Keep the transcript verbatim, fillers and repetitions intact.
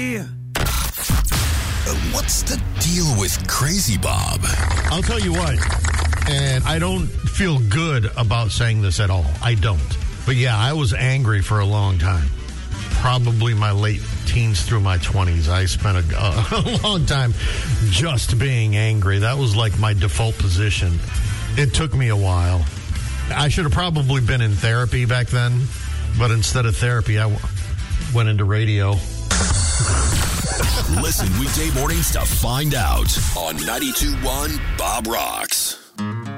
Yeah. Uh, What's the deal with Crazy Bob? I'll tell you what, and I don't feel good about saying this at all. I don't. But yeah, I was angry for a long time. Probably my late teens through my twenties. I spent a, a long time just being angry. That was like my default position. It took me a while. I should have probably been in therapy back then, but instead of therapy, I w- went into radio. Listen weekday mornings to find out on ninety-two point one Bob Rocks.